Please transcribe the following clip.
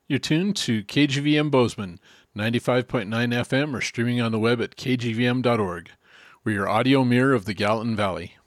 You're tuned to KGVM Bozeman, 95.9 FM, or streaming on the web at kgvm.org. We're your audio mirror of the Gallatin Valley.